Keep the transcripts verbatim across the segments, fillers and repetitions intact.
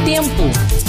Tempo.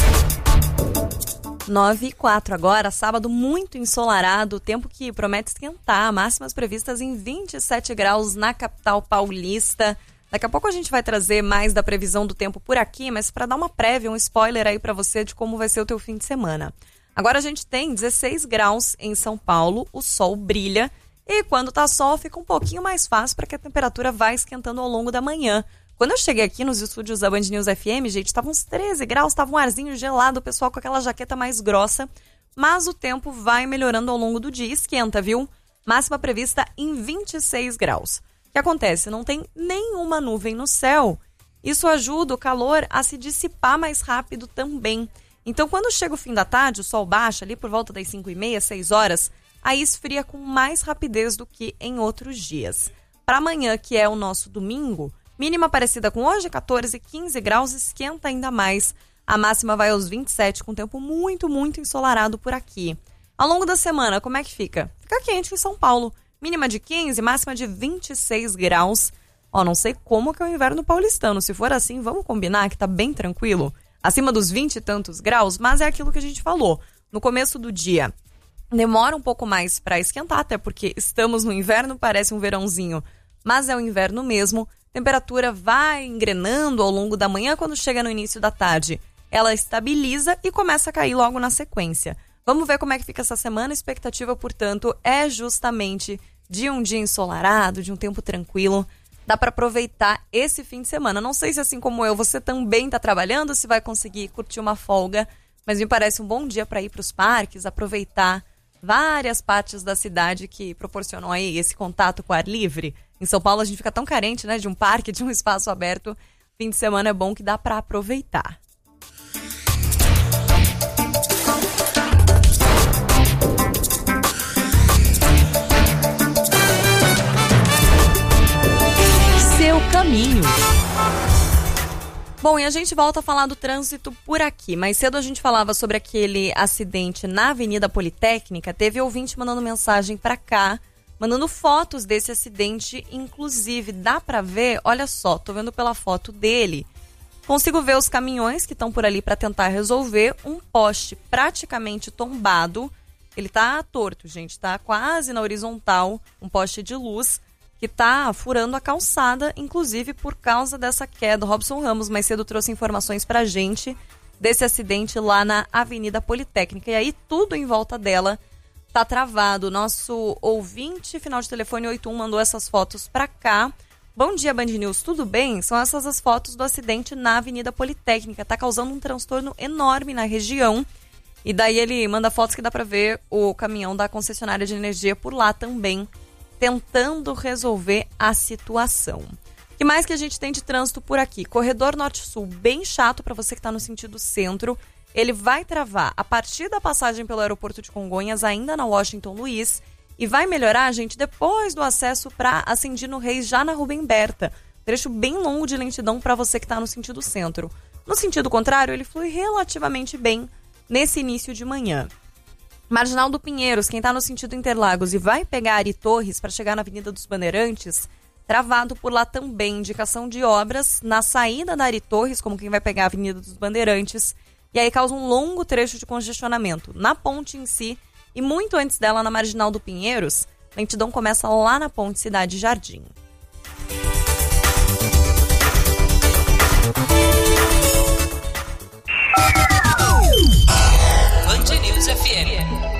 nove e quatro agora, sábado muito ensolarado, tempo que promete esquentar, máximas previstas em vinte e sete graus na capital paulista. Daqui a pouco a gente vai trazer mais da previsão do tempo por aqui, mas para dar uma prévia, um spoiler aí para você de como vai ser o teu fim de semana. Agora a gente tem dezesseis graus em São Paulo, o sol brilha e quando tá sol fica um pouquinho mais fácil para que a temperatura vá esquentando ao longo da manhã. Quando eu cheguei aqui nos estúdios da Band News F M, gente, estavam uns treze graus, estava um arzinho gelado, o pessoal com aquela jaqueta mais grossa, mas o tempo vai melhorando ao longo do dia, esquenta, viu? Máxima prevista em vinte e seis graus. O que acontece? Não tem nenhuma nuvem no céu. Isso ajuda o calor a se dissipar mais rápido também. Então, quando chega o fim da tarde, o sol baixa ali por volta das cinco e meia, seis horas, aí esfria com mais rapidez do que em outros dias. Para amanhã, que é o nosso domingo, mínima parecida com hoje, catorze, quinze graus, esquenta ainda mais. A máxima vai aos vinte e sete, com tempo muito, muito ensolarado por aqui. Ao longo da semana, como é que fica? Fica quente em São Paulo. Mínima de quinze, máxima de vinte e seis graus. Ó, não sei como que é o inverno paulistano. Se for assim, vamos combinar que tá bem tranquilo. Acima dos vinte e tantos graus, mas é aquilo que a gente falou. No começo do dia, demora um pouco mais para esquentar, até porque estamos no inverno, parece um verãozinho, mas é o inverno mesmo. Temperatura vai engrenando ao longo da manhã, quando chega no início da tarde, ela estabiliza e começa a cair logo na sequência. Vamos ver como é que fica essa semana. A expectativa, portanto, é justamente de um dia ensolarado, de um tempo tranquilo. Dá para aproveitar esse fim de semana. Não sei se, assim como eu, você também está trabalhando, se vai conseguir curtir uma folga, mas me parece um bom dia para ir para os parques, aproveitar várias partes da cidade que proporcionam aí esse contato com o ar livre. Em São Paulo a gente fica tão carente, né, de um parque, de um espaço aberto. Fim de semana é bom que dá para aproveitar. Seu caminho. Bom, e a gente volta a falar do trânsito por aqui. Mais cedo a gente falava sobre aquele acidente na Avenida Politécnica. Teve ouvinte mandando mensagem para cá, mandando fotos desse acidente, inclusive dá pra ver, olha só, tô vendo pela foto dele, consigo ver os caminhões que estão por ali para tentar resolver, um poste praticamente tombado, ele tá torto, gente, tá quase na horizontal, um poste de luz que tá furando a calçada, inclusive por causa dessa queda. O Robson Ramos mais cedo trouxe informações pra gente desse acidente lá na Avenida Politécnica, e aí tudo em volta dela tá travado. Nosso ouvinte, final de telefone oito um, mandou essas fotos pra cá. Bom dia, Band News, tudo bem? São essas as fotos do acidente na Avenida Politécnica. Tá causando um transtorno enorme na região. E daí ele manda fotos que dá pra ver o caminhão da concessionária de energia por lá também, tentando resolver a situação. O que mais que a gente tem de trânsito por aqui? Corredor Norte-Sul, bem chato para você que está no sentido centro. Ele vai travar a partir da passagem pelo aeroporto de Congonhas, ainda na Washington Luiz, e vai melhorar, gente, depois do acesso para Ascendino Reis, já na Rubem Berta. Trecho bem longo de lentidão para você que está no sentido centro. No sentido contrário, ele flui relativamente bem nesse início de manhã. Marginal do Pinheiros, quem está no sentido Interlagos e vai pegar Ari Torres para chegar na Avenida dos Bandeirantes, travado por lá também. Indicação de obras na saída da Ari Torres, como quem vai pegar a Avenida dos Bandeirantes, e aí causa um longo trecho de congestionamento na ponte em si, e muito antes dela, na Marginal do Pinheiros, a lentidão começa lá na ponte Cidade Jardim. Band News F M.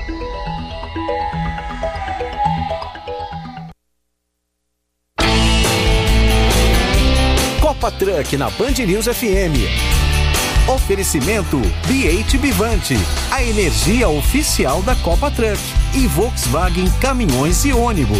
Copa Truck na Band News F M. Oferecimento B oito Bivante, a energia oficial da Copa Truck, e Volkswagen Caminhões e Ônibus.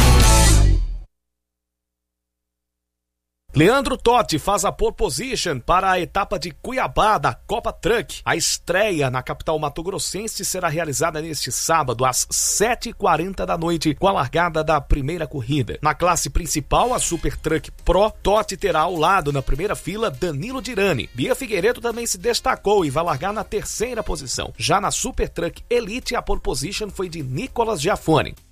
Leandro Totti faz a pole position para a etapa de Cuiabá da Copa Truck. A estreia na capital mato-grossense será realizada neste sábado às sete e quarenta da noite, com a largada da primeira corrida. Na classe principal, a Super Truck Pro, Totti terá ao lado na primeira fila Danilo Dirani. Bia Figueiredo também se destacou e vai largar na terceira posição. Já na Super Truck Elite, a pole position foi de Nicolas Giafone.